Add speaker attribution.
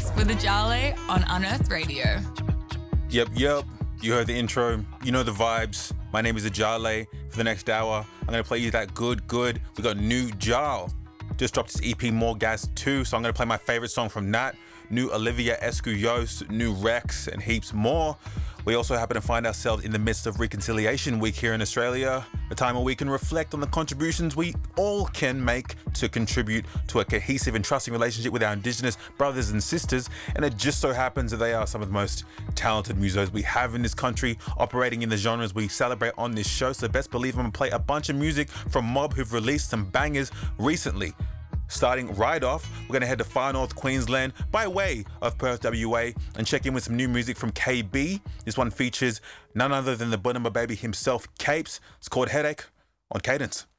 Speaker 1: Mix with Ajale on Unearthed Radio.
Speaker 2: Yep. You heard the intro. You know the vibes. My name is Ajale. For the next hour, I'm going to play you that good. We got new Jal. Just dropped his EP More Gas 2, so I'm going to play my favorite song from that. New Olivia Escuyos, new Rex, and heaps more. We also happen to find ourselves in the midst of Reconciliation Week here in Australia, a time where we can reflect on the contributions we all can make to contribute to a cohesive and trusting relationship with our Indigenous brothers and sisters. And it just so happens that they are some of the most talented musos we have in this country, operating in the genres we celebrate on this show. So best believe I'm going to play a bunch of music from Mob, who've released some bangers recently. Starting right off, we're going to head to Far North Queensland by way of Perth, WA, and check in with some new music from KB. This one features none other than the Bunama Baby himself, Capes. It's called Headache on Cadence.